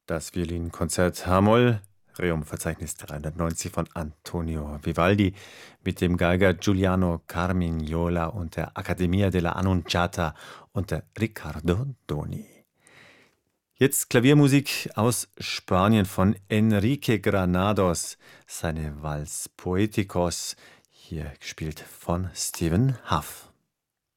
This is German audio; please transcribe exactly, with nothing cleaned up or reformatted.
Das Violinkonzert H-Moll, Rerum-Verzeichnis dreihundertneunzig von Antonio Vivaldi mit dem Geiger Giuliano Carmignola und der Accademia della Annunciata unter Riccardo Doni. Jetzt Klaviermusik aus Spanien von Enrique Granados, seine Vals Poeticos, hier gespielt von Stephen Huff.